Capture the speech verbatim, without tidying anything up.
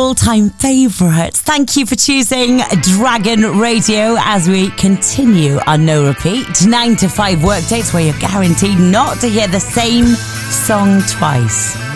all-time favourites. Thank you for choosing Dragon Radio as we continue on No Repeat. Nine to five work dates where you're guaranteed not to hear the same song twice.